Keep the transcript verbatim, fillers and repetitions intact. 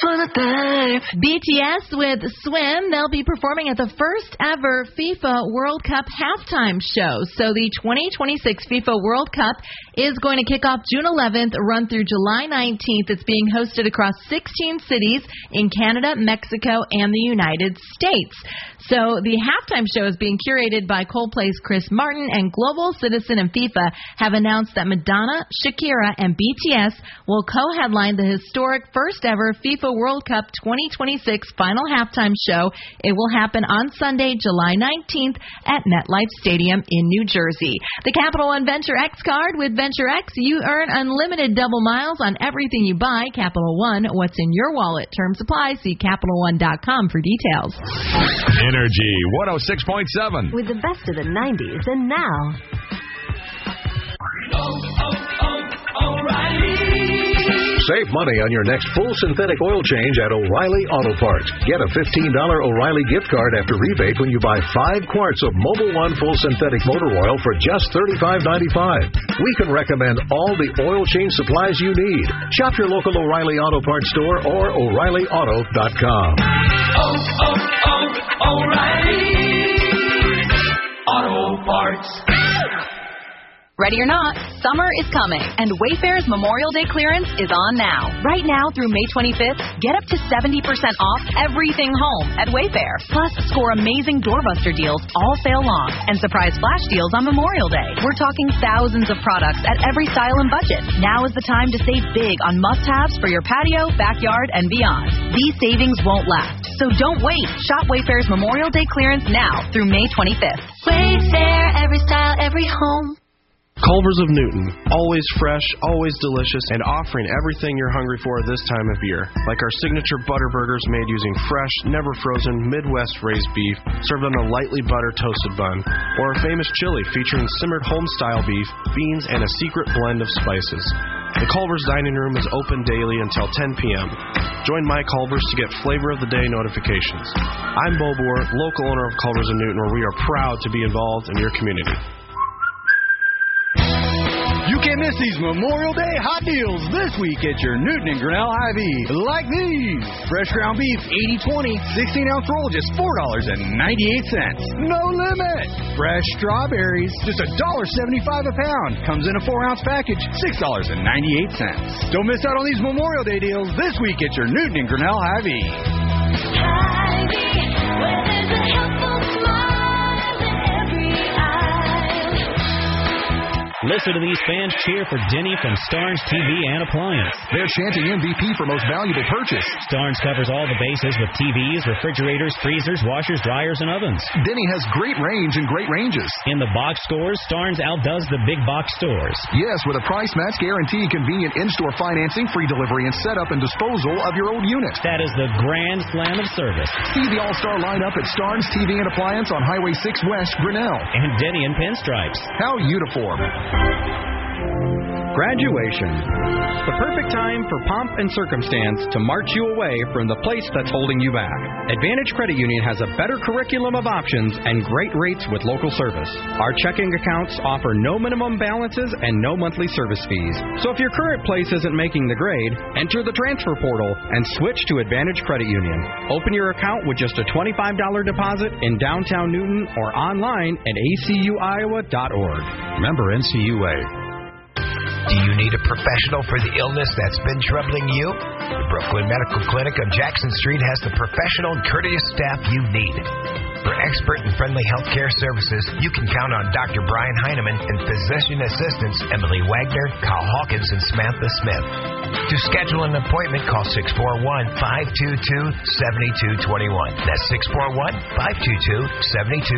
for the day. B T S with Swim. They'll be performing at the first ever FIFA World Cup halftime show. So the twenty twenty-six FIFA World Cup is going to kick off June eleventh, run through July nineteenth. It's being hosted across sixteen cities in Canada, Mexico, and the United States. So the halftime show is being curated by Coldplay's Chris Martin, and Global Citizen and FIFA have announced that Madonna, Shakira, and B T S will co-headline the historic first ever FIFA World Cup twenty twenty-six final halftime show. It will happen on Sunday, July nineteenth at MetLife Stadium in New Jersey. The Capital One Venture X card. With Venture X, you earn unlimited double miles on everything you buy. Capital One, what's in your wallet? Terms apply. See Capital One dot com for details. Energy one oh six point seven. With the best of the nineties and now. Oh, oh, oh, O'Reilly. Save money on your next full synthetic oil change at O'Reilly Auto Parts. Get a fifteen dollars O'Reilly gift card after rebate when you buy five quarts of Mobil One full synthetic motor oil for just thirty-five ninety-five. We can recommend all the oil change supplies you need. Shop your local O'Reilly Auto Parts store or O'Reilly Auto dot com. Oh, oh, oh, O'Reilly Auto Parts. Ready or not, summer is coming, and Wayfair's Memorial Day clearance is on now. Right now through May twenty-fifth, get up to seventy percent off everything home at Wayfair. Plus, score amazing doorbuster deals all sale long and surprise flash deals on Memorial Day. We're talking thousands of products at every style and budget. Now is the time to save big on must-haves for your patio, backyard, and beyond. These savings won't last, so don't wait. Shop Wayfair's Memorial Day clearance now through May twenty-fifth. Wayfair, every style, every home. Culver's of Newton, always fresh, always delicious, and offering everything you're hungry for this time of year. Like our signature butter burgers made using fresh, never frozen, Midwest raised beef, served on a lightly buttered toasted bun. Or our famous chili featuring simmered home-style beef, beans, and a secret blend of spices. The Culver's Dining Room is open daily until ten p.m. Join my Culver's to get Flavor of the Day notifications. I'm Bo Boer, local owner of Culver's of Newton, where we are proud to be involved in your community. You can't miss these Memorial Day hot deals this week at your Newton and Grinnell Hy-Vee. Like these. Fresh ground beef, eighty twenty, sixteen ounce roll, just four dollars and ninety-eight cents. No limit. Fresh strawberries, just one dollar and seventy-five cents a pound. Comes in a four ounce package, six dollars and ninety-eight cents. Don't miss out on these Memorial Day deals this week at your Newton and Grinnell Hy-Vee. Hy-Vee, where there's a helpful smile in every eye. Listen to these fans cheer for Denny from Starnes T V and Appliance. They're chanting M V P for most valuable purchase. Starnes covers all the bases with T Vs, refrigerators, freezers, washers, dryers, and ovens. Denny has great range and great ranges. In the box scores, Starnes outdoes the big box stores. Yes, with a price match guarantee, convenient in-store financing, free delivery, and setup and disposal of your old unit. That is the grand slam of service. See the all-star lineup at Starnes T V and Appliance on Highway six West, Grinnell. And Denny in pinstripes. How uniform. Graduation. The perfect time for pomp and circumstance to march you away from the place that's holding you back. Advantage Credit Union has a better curriculum of options and great rates with local service. Our checking accounts offer no minimum balances and no monthly service fees. So if your current place isn't making the grade, enter the transfer portal and switch to Advantage Credit Union. Open your account with just a twenty-five dollars deposit in downtown Newton or online at A C U Iowa dot org. Member N C U A. Do you need a professional for the illness that's been troubling you? The Brooklyn Medical Clinic on Jackson Street has the professional and courteous staff you need. For expert and friendly healthcare services, you can count on Doctor Brian Heineman and physician assistants Emily Wagner, Kyle Hawkins, and Samantha Smith. To schedule an appointment, call six four one, five two two, seven two two one. That's six four one, five two two, seven two two one.